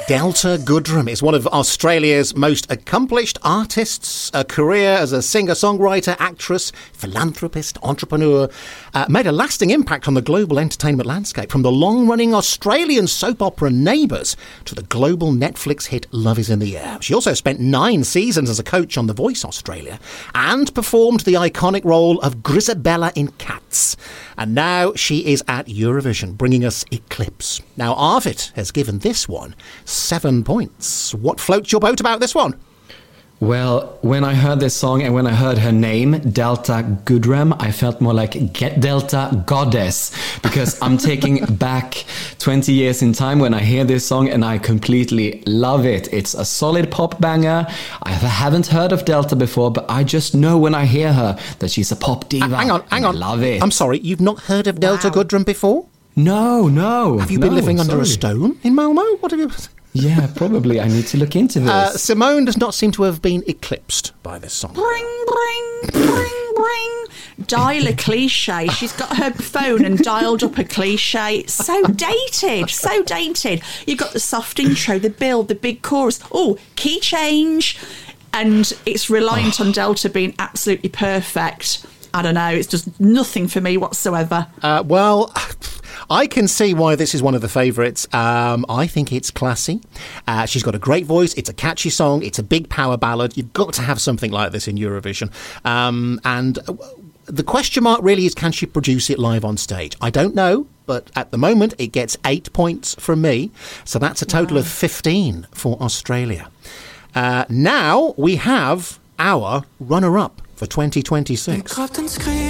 Delta Goodrem is one of Australia's most accomplished artists. A career as a singer-songwriter, actress, philanthropist, entrepreneur, made a lasting impact on the global entertainment landscape, from the long-running Australian soap opera Neighbours to the global Netflix hit Love Is in the Air. She also spent 9 seasons as a coach on The Voice Australia and performed the iconic role of Grizabella in Cats. And now she is at Eurovision, bringing us Eclipse. Now, Arvid has given this one 7 points. What floats your boat about this one? Well, when I heard this song and when I heard her name, Delta Goodrem, I felt more like Delta Goddess, because I'm taking back 20 years in time when I hear this song and I completely love it. It's a solid pop banger. I haven't heard of Delta before, but I just know when I hear her that she's a pop diva. Hang on. I love it. I'm sorry, you've not heard of Delta Goodrem before? No. Have you been living under a stone in Malmo? What have you... Yeah, probably. I need to look into this. Simone does not seem to have been eclipsed by this song. Bring, bring, bring, bring. Dial a cliche. She's got her phone and dialed up a cliche. So dated, so dated. You've got the soft intro, the build, the big chorus. Oh, key change. And it's reliant on Delta being absolutely perfect. I don't know. It's just nothing for me whatsoever. Well, I can see why this is one of the favourites. I think it's classy. She's got a great voice. It's a catchy song. It's a big power ballad. You've got to have something like this in Eurovision. And the question mark really is, can she produce it live on stage? I don't know, but at the moment it gets 8 points from me. So that's a total of 15 for Australia. Now we have our runner-up for 2026.